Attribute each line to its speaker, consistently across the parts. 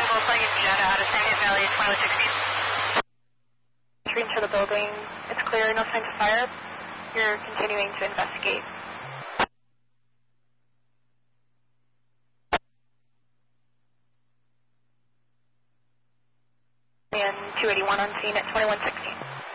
Speaker 1: Full flight Jetta out of San Diego Valley 2116.
Speaker 2: Stream to the building. It's clear, no signs of fire. You're continuing to investigate. And 281 on scene at 2116.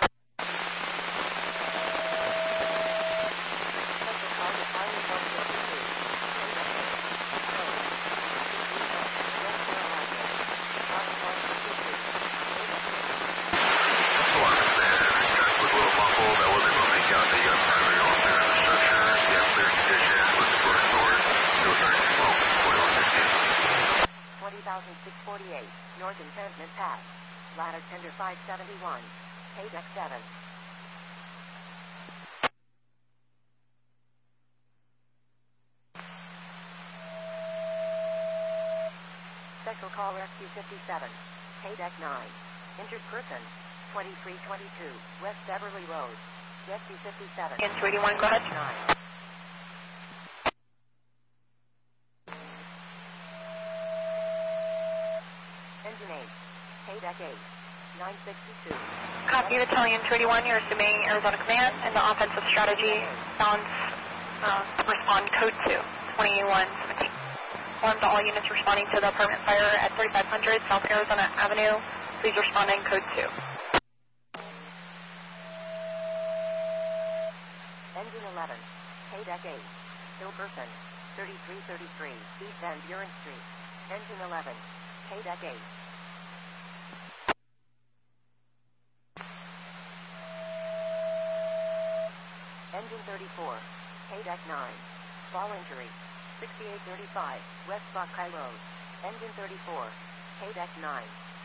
Speaker 3: North Encampment Pass. Ladder Tender 571. KDEC 7. Special call Rescue 57. KDEC 9. Injured person. 2322. West Beverly Road. Rescue 57.
Speaker 2: And 281, go ahead.
Speaker 3: 9. Engine 8. KDEC 8. 962.
Speaker 2: Copy, Battalion 281. You're assuming Arizona Command and the offensive strategy balance respond code 2, 2117. Inform to all units responding to the apartment fire at 3500 South Arizona Avenue. Please respond in code 2.
Speaker 3: Engine 11. KDEC 8. Hill person. 3333. East Van Buren Street. Engine 11. KDEC 8. Engine 34. KDEC 9. Fall injury. 6835. West Buckeye Road. Engine 34. KDEC 9.